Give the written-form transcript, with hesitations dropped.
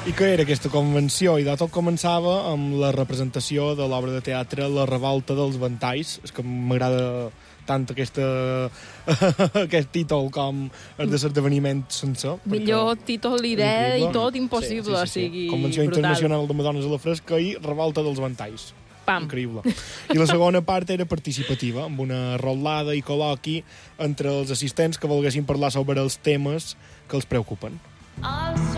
I què era aquesta convenció? I de tot començava amb la representació de l'obra de teatre La revolta dels ventalls. És que m'agrada tant aquest títol com el de l'esdeveniment sencer. Millor títol, idea i tot impossible. O sigui, Convenció brutal. Internacional de Madones a la Fresca i Revolta dels Ventalls. Pam. Increïble. I la segona part era participativa, amb una rotllada i col·loqui entre els assistents que volguessin parlar sobre els temes que els preocupen.